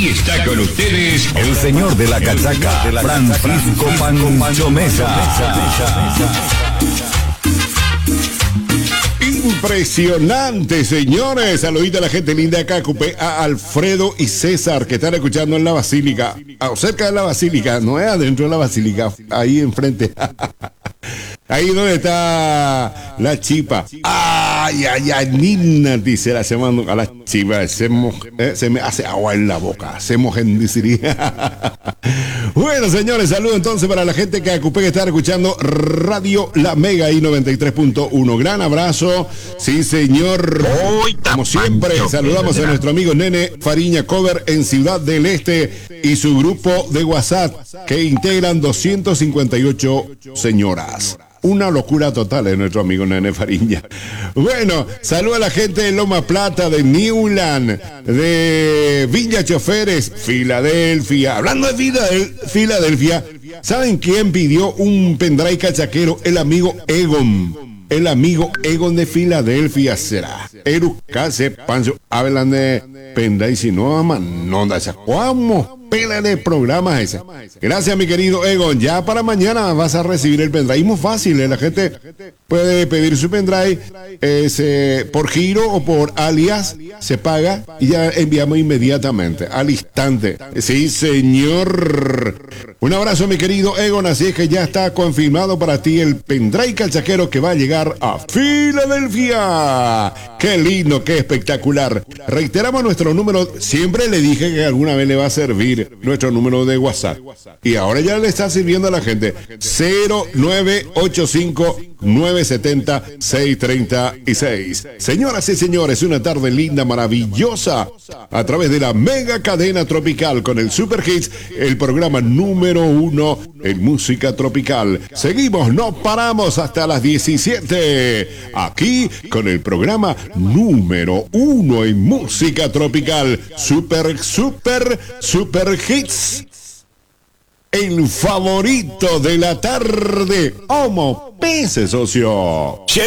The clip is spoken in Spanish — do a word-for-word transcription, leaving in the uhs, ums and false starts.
Y está con ustedes el señor de la cachaca, Francisco Pancho Mesa. Impresionante, señores. Saludita a la gente linda acá, ocupé a Alfredo y César que están escuchando en la Basílica, o cerca de la Basílica, no es adentro de la Basílica, ahí enfrente. Ahí donde está la chipa. Ay, ay, ay, Nina, dice la semana a la chipa. Se, mo, eh, se me hace agua en la boca. Se mojen, diría. Bueno, señores, saludos entonces para la gente que ocupé que está escuchando Radio La Mega I noventa y tres punto uno. Gran abrazo. Sí, señor. Como siempre, saludamos a nuestro amigo Nene Fariña Cover en Ciudad del Este y su grupo de WhatsApp que integran doscientas cincuenta y ocho señoras. Una locura total es nuestro amigo Nene Fariña. Bueno, saludo a la gente de Loma Plata, de Newland, de Villa Choferes, Filadelfia. Hablando de Fidel, Filadelfia, ¿saben quién pidió un pendrive cachaquero? El amigo Egon. El amigo Egon de Filadelfia será. Erucase, Pancho, hablan de pendrive, si no, aman, no da esa. ¿Cómo? Pela de programas ese. Gracias, mi querido Egon. Ya para mañana vas a recibir el pendrive. Muy fácil, ¿eh? La gente puede pedir su pendrive eh, se, por giro o por alias, se paga y ya enviamos inmediatamente, al instante. Sí, señor. Un abrazo, mi querido Egon. Así es que ya está confirmado para ti el pendrive cachaquero que va a llegar a Filadelfia. Qué lindo, qué espectacular. Reiteramos nuestro número. Siempre le dije que alguna vez le va a servir nuestro número de WhatsApp. Y ahora ya le está sirviendo a la gente. cero nueve ocho cinco nueve siete cero seis tres seis. Señoras y señores, una tarde linda, maravillosa, a través de la mega cadena tropical con el Super Hits, el programa número uno en música tropical. Seguimos, no paramos hasta las diecisiete. Aquí con el programa número uno en música tropical. Super, super, super hits. El favorito de la tarde. Homo Pese, socio.